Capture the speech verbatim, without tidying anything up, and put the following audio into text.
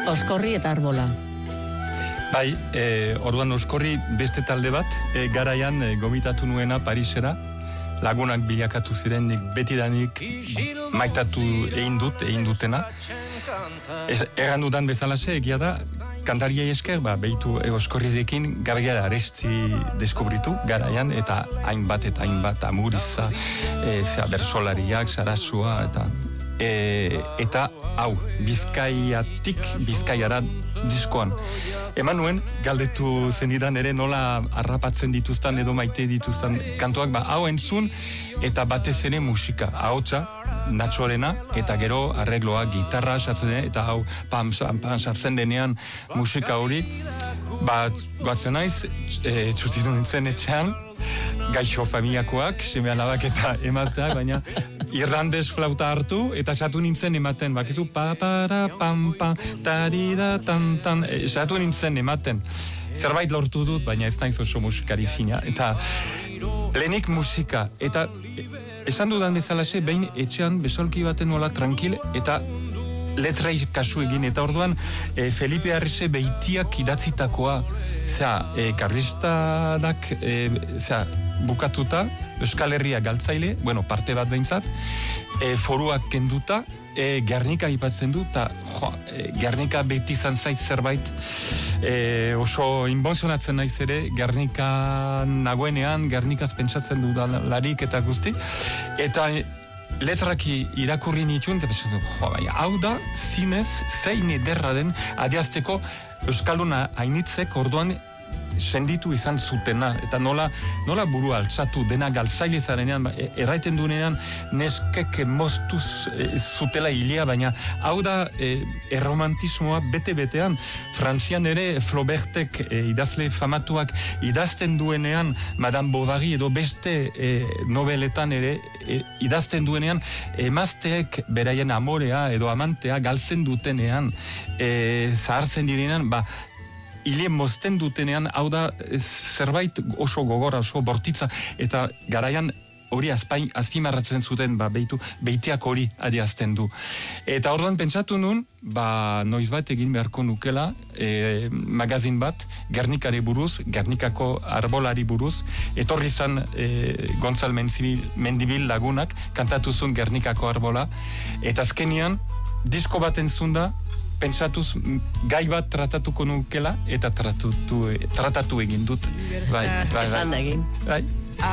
Oskorri eta Arbola. Bai, e, orduan Oskorri beste talde bat, e, garaian e, gomitatu nuena Parisera, lagunak bilakatu ziren, nik betidanik maitatu egin dut, egin dutena. Egan dudan bezalaxe, egia da, kantariei esker, ba, behitu e, Oskorrirekin gargara aresti deskubritu, garaian, eta hainbat eta hainbat amuriza, e, zera bersolariak, sarasua, eta... E, eta hau, Bizkaiatik Bizkaiara diskoan. Eman nuen, galdetu zenidan ere nola harrapatzen dituztan edo maite dituztan kantuak, ba, hau entzun eta batez ere musika, ahotsa, Natxorena, eta gero arregloa, gitarra sartzen denean, eta hau pam, pam, pam, sartzen denean musika hori, ba, goatzen naiz, e, txutitu nintzen etxean, gaixo familiakoak, seme alabak eta emazteak, baina irlandez flauta hartu, eta satu nintzen ematen, bakizu, pa, para, pam, pam, tarida, tan, tan, e, satu nintzen ematen. Zerbait lortu dut, baina ez naiz oso musikari fina, eta lehenik musika, eta esan dudan bezalaxe, behin etxean besolki baten nola tranquil, eta letrai kasu egin, eta orduan e, Felipe Arrise behitiak idatzitakoa, zera, e, karlistadak, e, zera, bukatuta, Euskal Herria galtzaile, bueno, parte bat behintzat, e, foruak kenduta, e, Gernika ipatzen du, eta e, Gernika beti izan zait zerbait, e, oso inbonzionatzen naiz ere, Gernika nagoenean, Gernikaz pentsatzen dudalarik eta guzti, eta e, letraki irakurri nituen, eta pensatu, jo, baina, hau da, zinez, zein ederra den, adiazteko Euskalduna hainitzek orduan senditu izan zutena, eta nola, nola burua altzatu dena galtzaile zarenean, erraiten duenean neskek moztuz e, zutela hilia, baina hau da e, erromantismoa bete-betean. Frantzian ere Flaubertek e, idazle famatuak idazten duenean Madame Bovary edo beste e, nobeletan ere e, idazten duenean emazteek beraien amorea edo amantea galtzen dutenean e, zahartzen direnean, ba hilien mozten dutenean, hau da zerbait oso gogora, oso bortitza, eta garaian hori azpain, azpimarratzen zuten, ba, behitu, behitiak hori adiazten du. Eta orduan pentsatu nun, ba, noiz bat egin beharko nukela, e, magazin bat, Gernikari buruz, Gernikako arbolari buruz, etorri zan e, Gontzal Mendibil lagunak, kantatu zuen Gernikako arbola, eta azkenian, disko bat entzun da, pentsatuz gai bat tratatuko nukela, eta tratatu, tratatu egin dut. Bai, bai, bai. Esan da egin. Bai.